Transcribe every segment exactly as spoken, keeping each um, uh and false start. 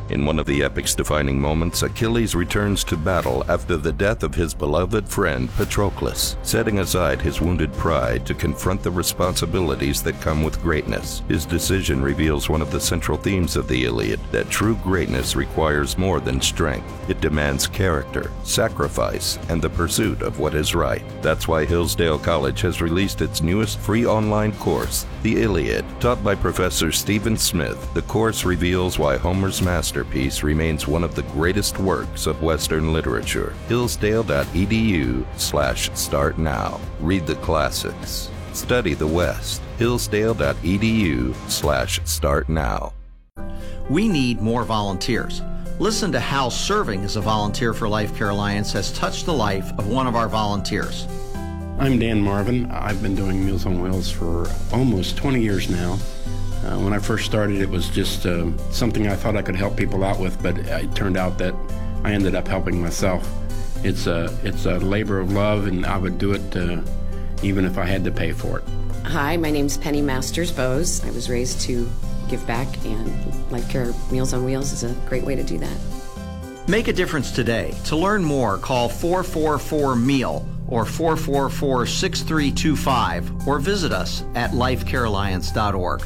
In one of the epic's defining moments, Achilles returns to battle after the death of his beloved friend Patroclus, setting aside his wounded pride to confront the responsibilities that come with greatness. His decision reveals one of the central themes of the Iliad, that true greatness requires more than strength. It demands character, sacrifice, and the pursuit of what is right. That's why Hillsdale College has released its newest free online course, The Iliad. Taught by Professor Stephen Smith, the course reveals why Homer's masterpiece remains one of the greatest works of Western literature. Hillsdale.edu slash start now. Read the classics. Study the West. Hillsdale.edu slash start now. We need more volunteers. Listen to how serving as a volunteer for Life Care Alliance has touched the life of one of our volunteers. I'm Dan Marvin. I've been doing Meals on Wheels for almost twenty years now. Uh, when I first started, it was just uh, something I thought I could help people out with, but it turned out that I ended up helping myself. It's a, it's a labor of love, and I would do it uh, even if I had to pay for it. Hi, my name's Penny Masters Bowes. I was raised to give back, and Life Care Meals on Wheels is a great way to do that. Make a difference today. To learn more, call four four four M E A L or four four four, six three two five or visit us at life care alliance dot org.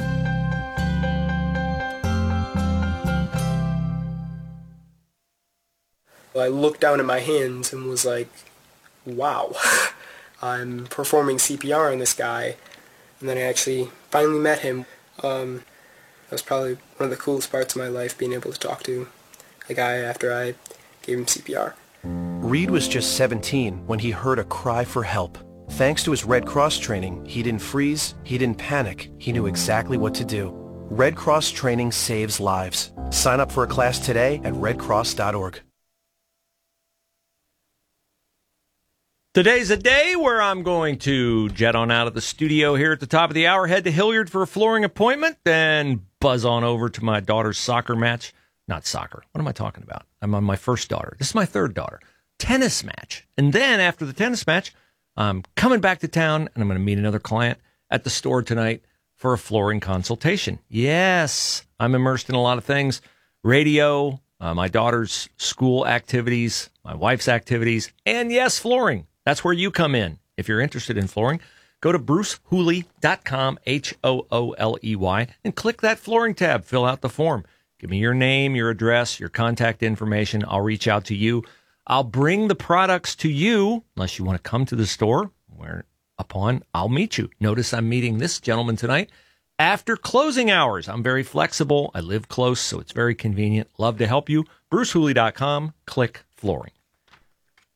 I looked down at my hands and was like, wow, I'm performing C P R on this guy. And then I actually finally met him. Um, that was probably one of the coolest parts of my life, being able to talk to a guy after I gave him C P R. Reed was just seventeen when he heard a cry for help. Thanks to his Red Cross training, he didn't freeze, he didn't panic, he knew exactly what to do. Red Cross training saves lives. Sign up for a class today at red cross dot org. Today's a day where I'm going to jet on out of the studio here at the top of the hour, head to Hilliard for a flooring appointment, then buzz on over to my daughter's soccer match. Not soccer. What am I talking about? I'm on my first daughter. This is my third daughter. Tennis match. And then after the tennis match, I'm coming back to town, and I'm going to meet another client at the store tonight for a flooring consultation. Yes, I'm immersed in a lot of things. Radio, uh, my daughter's school activities, my wife's activities, and yes, flooring. That's where you come in. If you're interested in flooring, go to bruce hooley dot com, H O O L E Y, and click that flooring tab. Fill out the form. Give me your name, your address, your contact information. I'll reach out to you. I'll bring the products to you, unless you want to come to the store, whereupon I'll meet you. Notice I'm meeting this gentleman tonight after closing hours. I'm very flexible. I live close, so it's very convenient. Love to help you. bruce hooley dot com, click flooring.